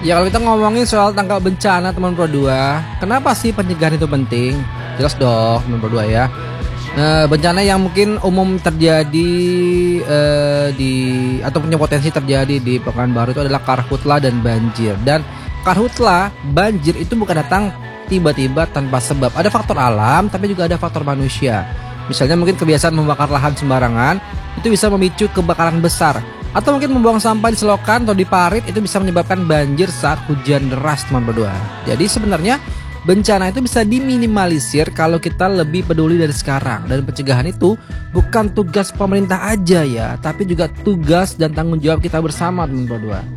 Ya kalau kita ngomongin soal tangkap bencana teman Pro 2, kenapa sih pencegahan itu penting? Jelas dong teman Pro 2 ya. Bencana yang mungkin umum terjadi di atau punya potensi terjadi di Pekanbaru itu adalah karhutla dan banjir. Dan karhutla, banjir itu bukan datang tiba-tiba tanpa sebab. Ada faktor alam, tapi juga ada faktor manusia. Misalnya mungkin kebiasaan membakar lahan sembarangan itu bisa memicu kebakaran besar. Atau mungkin membuang sampah di selokan atau di parit itu bisa menyebabkan banjir saat hujan deras teman berdua. Jadi sebenarnya bencana itu bisa diminimalisir kalau kita lebih peduli dari sekarang. Dan pencegahan itu bukan tugas pemerintah aja ya, tapi juga tugas dan tanggung jawab kita bersama teman berdua.